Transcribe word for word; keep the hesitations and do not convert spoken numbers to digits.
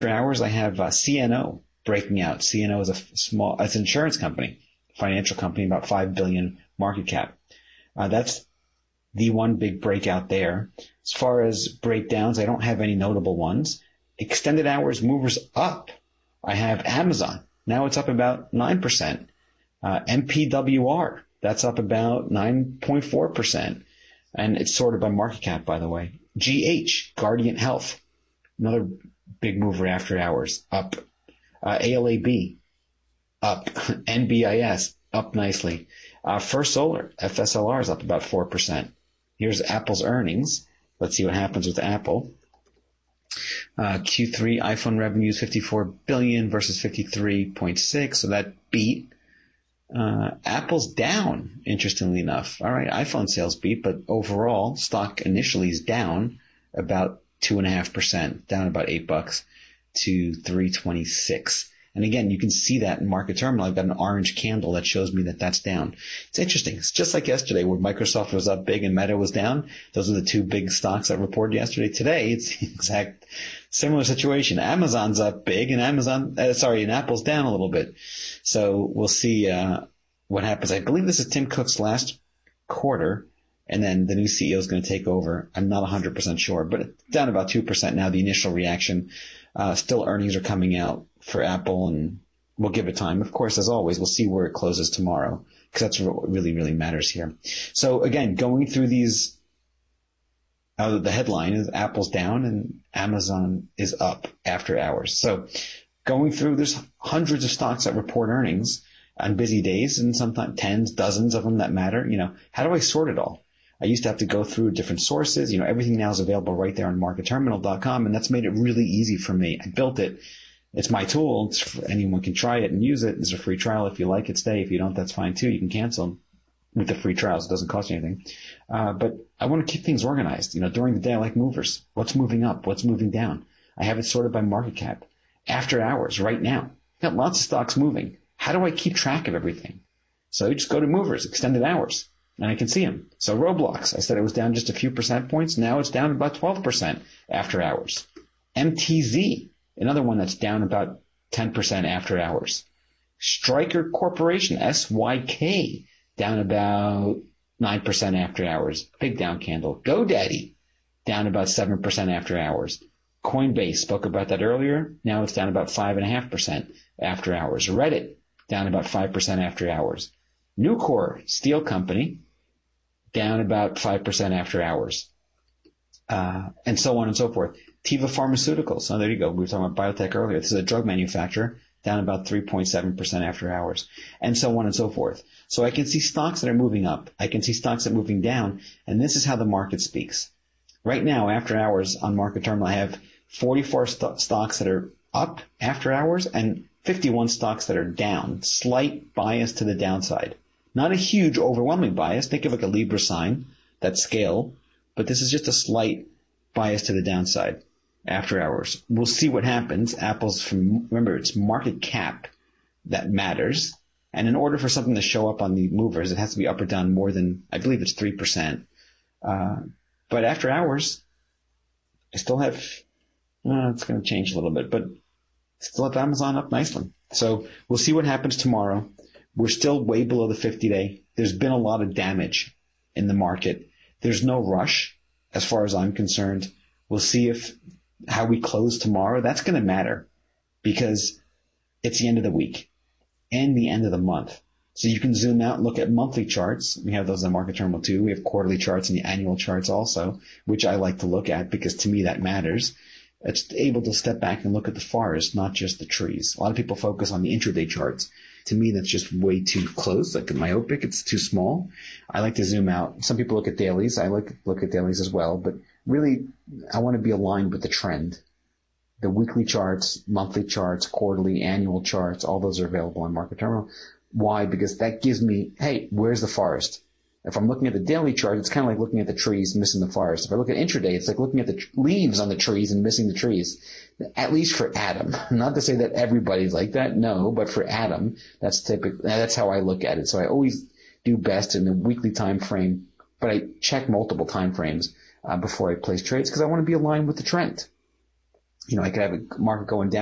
hours, I have uh, C N O breaking out. C N O is a small, it's an insurance company, financial company, about five billion market cap. Uh, that's the one big breakout there. As far as breakdowns, I don't have any notable ones. Extended hours movers up. I have Amazon. Now it's up about nine percent. Uh, M P W R, that's up about nine point four percent. And it's sorted by market cap, by the way. G H, Guardian Health, another big mover after hours, up. Uh, A L A B, up. N B I S, up nicely. Uh, First Solar, F S L R, is up about four percent. Here's Apple's earnings. Let's see what happens with Apple. Uh, Q three iPhone revenues fifty-four billion dollars versus fifty-three point six, so that beat. Uh, Apple's down, interestingly enough. All right, iPhone sales beat, but overall, stock initially is down about two and a half percent, down about eight bucks to three twenty-six. And again, you can see that in market terminal. I've got an orange candle that shows me that that's down. It's interesting. It's just like yesterday where Microsoft was up big and Meta was down. Those are the two big stocks that reported yesterday. Today, it's the exact similar situation. Amazon's up big and Amazon, uh, sorry, and Apple's down a little bit. So we'll see uh, what happens. I believe this is Tim Cook's last quarter, and then the new C E O is going to take over. I'm not one hundred percent sure, but it's down about two percent now, the initial reaction. Uh, still earnings are coming out for Apple, and we'll give it time. Of course, as always, we'll see where it closes tomorrow, because that's what really, really matters here. So again, going through these, uh, the headline is Apple's down and Amazon is up after hours. So going through, there's hundreds of stocks that report earnings on busy days, and sometimes tens, dozens of them that matter. You know, how do I sort it all? I used to have to go through different sources. You know, everything now is available right there on market terminal dot com, and that's made it really easy for me. I built it. It's my tool. It's for, anyone can try it and use it. It's a free trial. If you like it, stay. If you don't, that's fine too. You can cancel with the free trials. It doesn't cost you anything. Uh, but I want to keep things organized. You know, during the day, I like movers. What's moving up? What's moving down? I have it sorted by market cap. After hours, right now. Got lots of stocks moving. How do I keep track of everything? So you just go to movers, extended hours, and I can see them. So Roblox, I said it was down just a few percent points. Now it's down about twelve percent after hours. M T Z, another one that's down about ten percent after hours. Stryker Corporation, S Y K, down about nine percent after hours. Big down candle. GoDaddy, down about seven percent after hours. Coinbase, spoke about that earlier. Now it's down about five point five percent after hours. Reddit, down about five percent after hours. Nucor Steel Company, down about five percent after hours. Uh, and so on and so forth. Teva Pharmaceuticals. Oh, there you go. We were talking about biotech earlier. This is a drug manufacturer, down about three point seven percent after hours, and so on and so forth. So I can see stocks that are moving up. I can see stocks that are moving down, and this is how the market speaks. Right now, after hours on Market Terminal, I have forty-four st- stocks that are up after hours and fifty-one stocks that are down. Slight bias to the downside. Not a huge, overwhelming bias. Think of like a Libra sign, that scale, but this is just a slight bias to the downside after hours. We'll see what happens. Apple's from, remember, it's market cap that matters. And in order for something to show up on the movers, it has to be up or down more than, I believe it's three percent. Uh, but after hours, I still have, well, it's going to change a little bit, but still have Amazon up nicely. So we'll see what happens tomorrow. We're still way below the fifty-day. There's been a lot of damage in the market. There's no rush as far as I'm concerned. We'll see if how we close tomorrow. That's going to matter because it's the end of the week and the end of the month. So you can zoom out and look at monthly charts. We have those on Market Terminal too. We have quarterly charts and the annual charts also, which I like to look at because to me that matters. It's able to step back and look at the forest, not just the trees. A lot of people focus on the intraday charts. To me, that's just way too close, like myopic. It's too small. I like to zoom out. Some people look at dailies. I like to look at dailies as well. But really, I want to be aligned with the trend. The weekly charts, monthly charts, quarterly, annual charts, all those are available on Market Terminal. Why? Because that gives me, hey, where's the forest? If I'm looking at the daily chart, it's kind of like looking at the trees, missing the forest. If I look at intraday, it's like looking at the tr- leaves on the trees and missing the trees. At least for Adam. Not to say that everybody's like that, no, but for Adam, that's typical. That's how I look at it. So I always do best in the weekly time frame, but I check multiple time frames uh, before I place trades because I want to be aligned with the trend. you know, I could have a market going down